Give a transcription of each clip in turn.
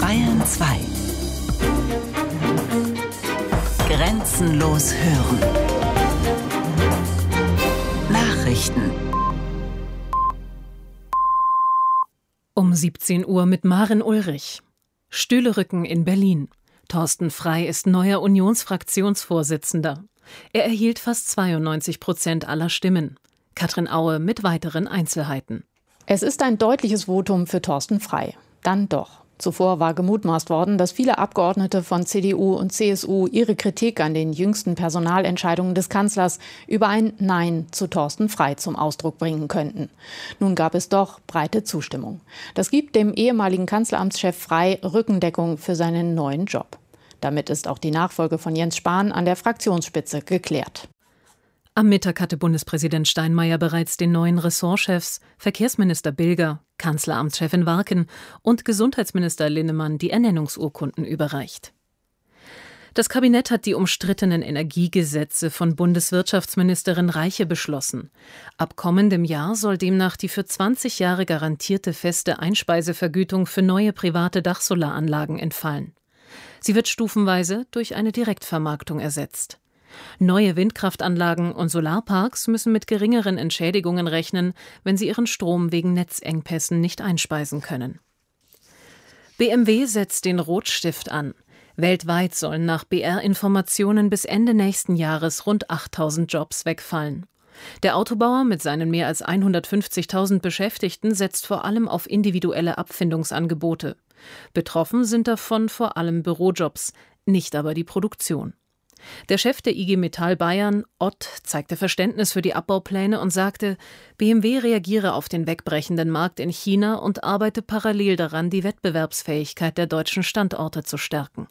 Bayern 2. Grenzenlos hören. Nachrichten. Um 17 Uhr mit Maren Ulrich. Stühlerücken in Berlin. Thorsten Frey ist neuer Unionsfraktionsvorsitzender. Er erhielt fast 92% aller Stimmen. Katrin Aue mit weiteren Einzelheiten. Es ist ein deutliches Votum für Thorsten Frey. Dann doch. Zuvor war gemutmaßt worden, dass viele Abgeordnete von CDU und CSU ihre Kritik an den jüngsten Personalentscheidungen des Kanzlers über ein Nein zu Thorsten Frey zum Ausdruck bringen könnten. Nun gab es doch breite Zustimmung. Das gibt dem ehemaligen Kanzleramtschef Frey Rückendeckung für seinen neuen Job. Damit ist auch die Nachfolge von Jens Spahn an der Fraktionsspitze geklärt. Am Mittag hatte Bundespräsident Steinmeier bereits den neuen Ressortchefs, Verkehrsminister Bilger, Kanzleramtschefin Warken und Gesundheitsminister Linnemann die Ernennungsurkunden überreicht. Das Kabinett hat die umstrittenen Energiegesetze von Bundeswirtschaftsministerin Reiche beschlossen. Ab kommendem Jahr soll demnach die für 20 Jahre garantierte feste Einspeisevergütung für neue private Dachsolaranlagen entfallen. Sie wird stufenweise durch eine Direktvermarktung ersetzt. Neue Windkraftanlagen und Solarparks müssen mit geringeren Entschädigungen rechnen, wenn sie ihren Strom wegen Netzengpässen nicht einspeisen können. BMW setzt den Rotstift an. Weltweit sollen nach BR-Informationen bis Ende nächsten Jahres rund 8.000 Jobs wegfallen. Der Autobauer mit seinen mehr als 150.000 Beschäftigten setzt vor allem auf individuelle Abfindungsangebote. Betroffen sind davon vor allem Bürojobs, nicht aber die Produktion. Der Chef der IG Metall Bayern, Ott, zeigte Verständnis für die Abbaupläne und sagte, BMW reagiere auf den wegbrechenden Markt in China und arbeite parallel daran, die Wettbewerbsfähigkeit der deutschen Standorte zu stärken.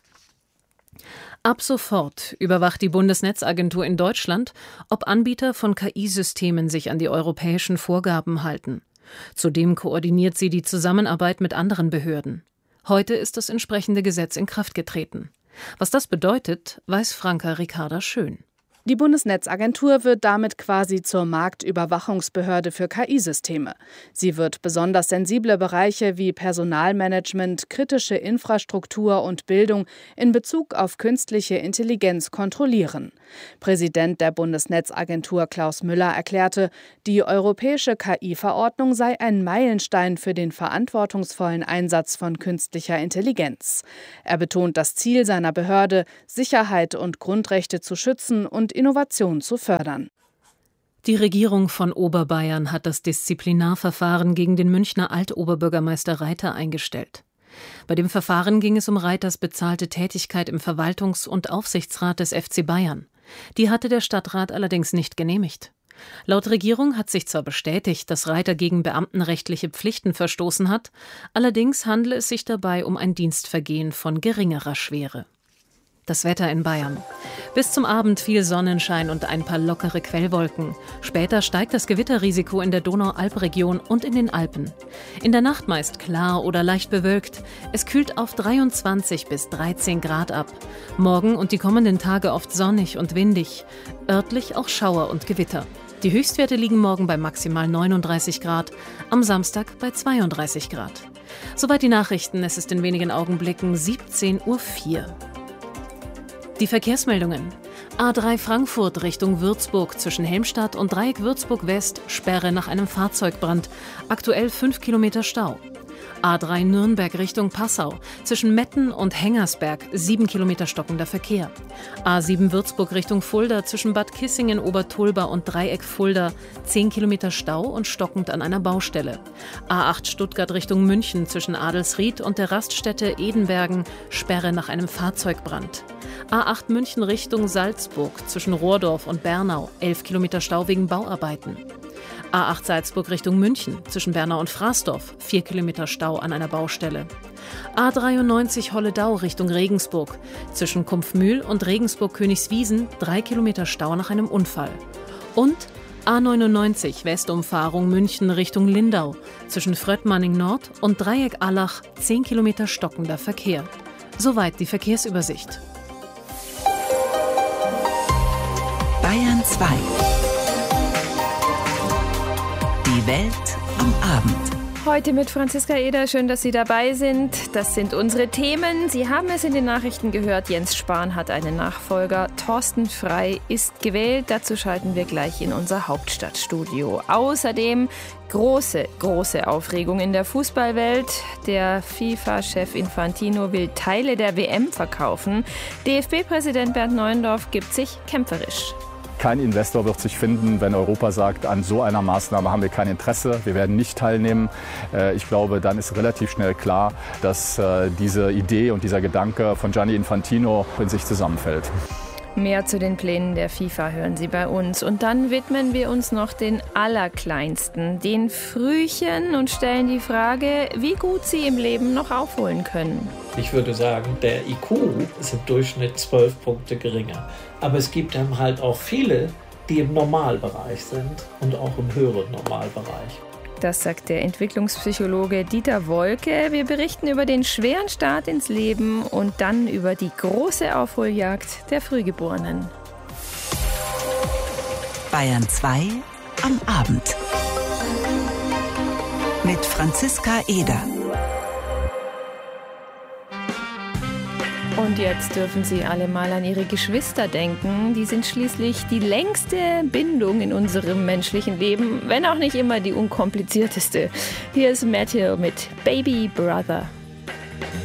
Ab sofort überwacht die Bundesnetzagentur in Deutschland, ob Anbieter von KI-Systemen sich an die europäischen Vorgaben halten. Zudem koordiniert sie die Zusammenarbeit mit anderen Behörden. Heute ist das entsprechende Gesetz in Kraft getreten. Was das bedeutet, weiß Franka Ricarda Schön. Die Bundesnetzagentur wird damit quasi zur Marktüberwachungsbehörde für KI-Systeme. Sie wird besonders sensible Bereiche wie Personalmanagement, kritische Infrastruktur und Bildung in Bezug auf künstliche Intelligenz kontrollieren. Präsident der Bundesnetzagentur Klaus Müller erklärte, die europäische KI-Verordnung sei ein Meilenstein für den verantwortungsvollen Einsatz von künstlicher Intelligenz. Er betont das Ziel seiner Behörde, Sicherheit und Grundrechte zu schützen und Innovation zu fördern. Die Regierung von Oberbayern hat das Disziplinarverfahren gegen den Münchner Altoberbürgermeister Reiter eingestellt. Bei dem Verfahren ging es um Reiters bezahlte Tätigkeit im Verwaltungs- und Aufsichtsrat des FC Bayern. Die hatte der Stadtrat allerdings nicht genehmigt. Laut Regierung hat sich zwar bestätigt, dass Reiter gegen beamtenrechtliche Pflichten verstoßen hat, allerdings handle es sich dabei um ein Dienstvergehen von geringerer Schwere. Das Wetter in Bayern. Bis zum Abend viel Sonnenschein und ein paar lockere Quellwolken. Später steigt das Gewitterrisiko in der Donau-Alp-Region und in den Alpen. In der Nacht meist klar oder leicht bewölkt. Es kühlt auf 23 bis 13 Grad ab. Morgen und die kommenden Tage oft sonnig und windig. Örtlich auch Schauer und Gewitter. Die Höchstwerte liegen morgen bei maximal 39 Grad, am Samstag bei 32 Grad. Soweit die Nachrichten. Es ist in wenigen Augenblicken 17:04 Uhr. Die Verkehrsmeldungen. A3 Frankfurt Richtung Würzburg zwischen Helmstadt und Dreieck Würzburg West, Sperre nach einem Fahrzeugbrand. Aktuell 5 Kilometer Stau. A3 Nürnberg Richtung Passau zwischen Metten und Hengersberg, 7 Kilometer stockender Verkehr. A7 Würzburg Richtung Fulda zwischen Bad Kissingen, Obertulba und Dreieck Fulda, 10 Kilometer Stau und stockend an einer Baustelle. A8 Stuttgart Richtung München zwischen Adelsried und der Raststätte Edenbergen, Sperre nach einem Fahrzeugbrand. A8 München Richtung Salzburg zwischen Rohrdorf und Bernau, 11 Kilometer Stau wegen Bauarbeiten. A8 Salzburg Richtung München zwischen Bernau und Fraßdorf, 4 Kilometer Stau an einer Baustelle. A93 Holledau Richtung Regensburg zwischen Kumpfmühl und Regensburg-Königswiesen, 3 Kilometer Stau nach einem Unfall. Und A99 Westumfahrung München Richtung Lindau zwischen Fröttmanning Nord und Dreieck Allach, 10 Kilometer stockender Verkehr. Soweit die Verkehrsübersicht. Bayern 2. Die Welt am Abend. Heute mit Franziska Eder. Schön, dass Sie dabei sind. Das sind unsere Themen. Sie haben es in den Nachrichten gehört. Jens Spahn hat einen Nachfolger. Thorsten Frey ist gewählt. Dazu schalten wir gleich in unser Hauptstadtstudio. Außerdem große Aufregung in der Fußballwelt. Der FIFA-Chef Infantino will Teile der WM verkaufen. DFB-Präsident Bernd Neuendorf gibt sich kämpferisch. Kein Investor wird sich finden, wenn Europa sagt, an so einer Maßnahme haben wir kein Interesse, wir werden nicht teilnehmen. Ich glaube, dann ist relativ schnell klar, dass diese Idee und dieser Gedanke von Gianni Infantino in sich zusammenfällt. Mehr zu den Plänen der FIFA hören Sie bei uns. Und dann widmen wir uns noch den Allerkleinsten, den Frühchen, und stellen die Frage, wie gut sie im Leben noch aufholen können. Ich würde sagen, der IQ ist im Durchschnitt 12 Punkte geringer. Aber es gibt dann halt auch viele, die im Normalbereich sind und auch im höheren Normalbereich. Das sagt der Entwicklungspsychologe Dieter Wolke. Wir berichten über den schweren Start ins Leben und dann über die große Aufholjagd der Frühgeborenen. Bayern 2 am Abend. Mit Franziska Eder. Und jetzt dürfen Sie alle mal an Ihre Geschwister denken. Die sind schließlich die längste Bindung in unserem menschlichen Leben, wenn auch nicht immer die unkomplizierteste. Hier ist Matthew mit Baby Brother.